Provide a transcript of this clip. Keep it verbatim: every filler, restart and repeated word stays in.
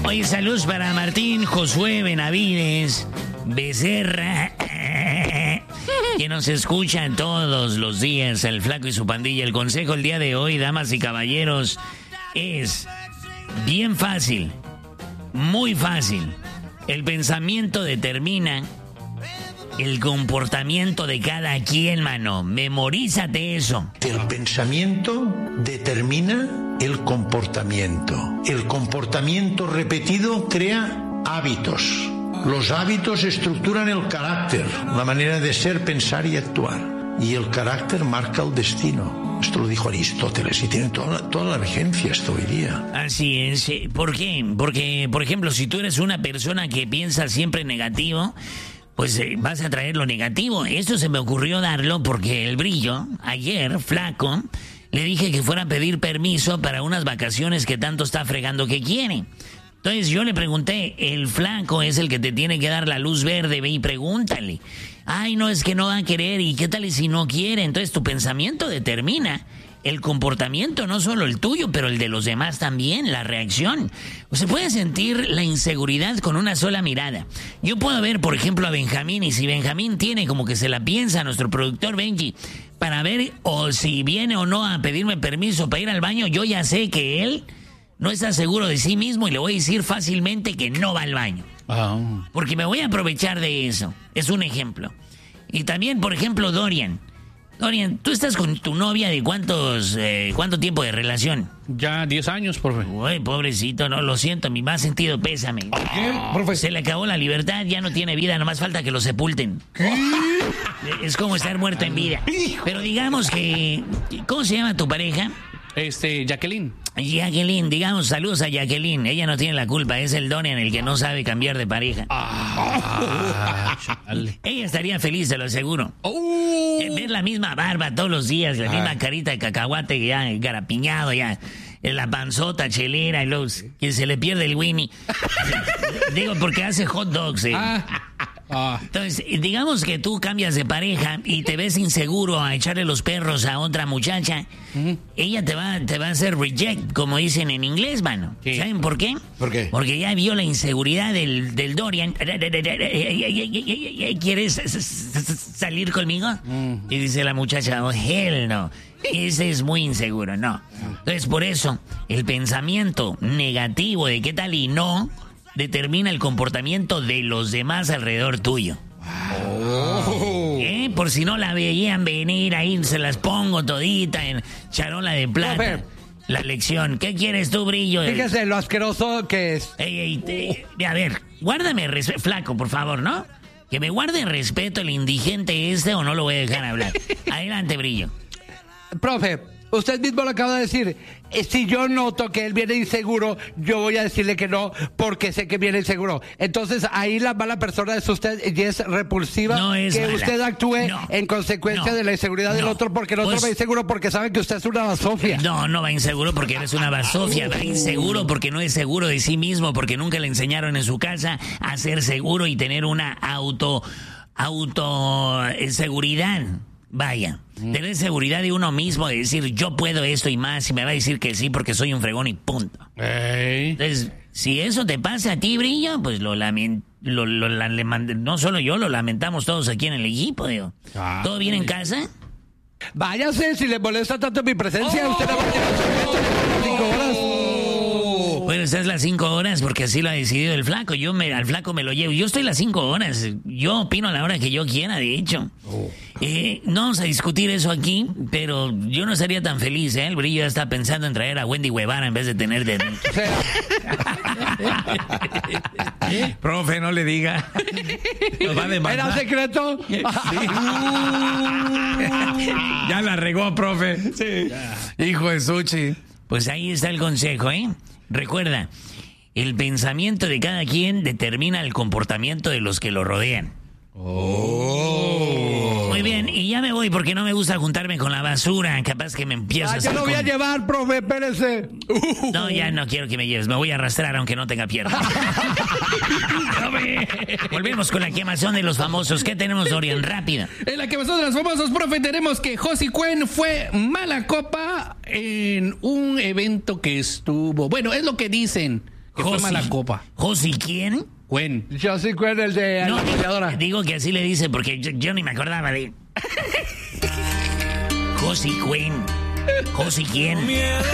Oye, saludos para Martín Josué Benavides Becerra, que nos escuchan todos los días, el Flaco y su pandilla. El consejo el día de hoy, damas y caballeros, es bien fácil, muy fácil. El pensamiento determina el comportamiento de cada quien, mano. Memorízate eso. El pensamiento determina el comportamiento. El comportamiento repetido crea hábitos. Los hábitos estructuran el carácter, la manera de ser, pensar y actuar. Y el carácter marca el destino. Esto lo dijo Aristóteles y tiene toda, toda la vigencia esto hoy día. Así es. ¿Por qué? Porque, por ejemplo, si tú eres una persona que piensa siempre negativo, pues eh, vas a traer lo negativo. Esto se me ocurrió darlo porque el Brillo, ayer, Flaco, le dije que fuera a pedir permiso para unas vacaciones que tanto está fregando que quiere. Entonces yo le pregunté, el Flaco es el que te tiene que dar la luz verde, ve y pregúntale. Ay, no, es que no va a querer, ¿y qué tal si no quiere? Entonces tu pensamiento determina el comportamiento, no solo el tuyo, pero el de los demás también, la reacción. O se puede sentir la inseguridad con una sola mirada. Yo puedo ver, por ejemplo, a Benjamín, y si Benjamín tiene como que se la piensa, nuestro productor Benji, para ver o si viene o no a pedirme permiso para ir al baño, yo ya sé que él no está seguro de sí mismo y le voy a decir fácilmente que no va al baño. Oh. Porque me voy a aprovechar de eso. Es un ejemplo. Y también, por ejemplo, Dorian. Dorian, ¿tú estás con tu novia de cuántos, eh, cuánto tiempo de relación? Ya diez años, profe. Uy, pobrecito, no, lo siento, mi más sentido pésame. ¿Qué, profe? Se le acabó la libertad, ya no tiene vida, nomás falta que lo sepulten. ¿Qué? Es como estar muerto en vida. Pero digamos que... ¿Cómo se llama tu pareja? Este, Jacqueline. Jacqueline, digamos, saludos a Jacqueline. Ella no tiene la culpa, es el Dorian el que no sabe cambiar de pareja. Ah, ella estaría feliz, te lo aseguro. Oh. Ver la misma barba todos los días, la ah. misma carita de cacahuate ya garapiñado, ya la panzota chelera y los que se le pierde el Winnie. Digo, porque hace hot dogs. Eh. Ah. Ah. Entonces, digamos que tú cambias de pareja y te ves inseguro a echarle los perros a otra muchacha, uh-huh. ella te va, te va a hacer reject, como dicen en inglés, mano. ¿Sí? ¿Saben por qué? ¿Por qué? Porque ya vio la inseguridad del, del Dorian. ¿Quieres salir conmigo? Uh-huh. Y dice la muchacha, oh, hell no. Ese es muy inseguro, no. Entonces, por eso, el pensamiento negativo de qué tal y no determina el comportamiento de los demás alrededor tuyo. Oh. ¿Eh? Por si no la veían venir, ahí se las pongo todita en charola de plata. La lección. ¿Qué quieres tú, Brillo? Fíjese lo asqueroso que es. Ey, ey, te, a ver, guárdame respeto, Flaco, por favor, ¿no? Que me guarde respeto el indigente este o no lo voy a dejar hablar. Adelante, Brillo. Profe, usted mismo lo acaba de decir. Si yo noto que él viene inseguro, yo voy a decirle que no, porque sé que viene inseguro. Entonces, ahí la mala persona es usted y es repulsiva no es que mala. Usted actúe no. en consecuencia no. de la inseguridad no. del otro, porque el otro pues, va inseguro porque sabe que usted es una basofia. No, no va inseguro porque eres una basofia. Va inseguro porque no es seguro de sí mismo, porque nunca le enseñaron en su casa a ser seguro y tener una auto, auto seguridad. Vaya, mm. tener seguridad de uno mismo, de decir yo puedo esto y más, y me va a decir que sí porque soy un fregón y punto. Hey. Entonces, si eso te pasa a ti, Brillo, pues lo lamento, lo, lo, la, le, no solo yo, lo lamentamos todos aquí en el equipo, digo. Ah, ¿todo bien en casa? Váyase, si le molesta tanto mi presencia, oh. usted no va a llegar a cinco horas. Bueno, estás las cinco horas porque así lo ha decidido el Flaco. Yo me, al Flaco me lo llevo. Yo estoy las cinco horas. Yo opino a la hora que yo quiera, de hecho. Oh. Eh, no vamos a discutir eso aquí, pero yo no estaría tan feliz, ¿eh? El Brillo ya está pensando en traer a Wendy Guevara en vez de tener de... Profe, no le diga. Nos va a demandar. ¿Era secreto? Sí. Ya la regó, profe. Sí. Hijo de Suchi. Pues ahí está el consejo, ¿eh? Recuerda, el pensamiento de cada quien determina el comportamiento de los que lo rodean. Oh. Muy bien, y ya me voy porque no me gusta juntarme con la basura. Capaz que me empiezo ah, a... Yo lo voy con... a llevar, profe, espérese. Uh. No, ya no quiero que me lleves. Me voy a arrastrar aunque no tenga piernas. Volvemos con la quemación de los famosos. ¿Qué tenemos, Dorian? Rápida. En la quemación de los famosos, profe, tenemos que Josie Cuen fue mala copa en un evento que estuvo... Bueno, es lo que dicen. Que fue mala copa. ¿Josi quién? Gwen. Yo soy Gwen, el de No, la peleadora. digo que así le dice porque yo, yo ni me acordaba de... Josi Gwen. ¿Josi quién?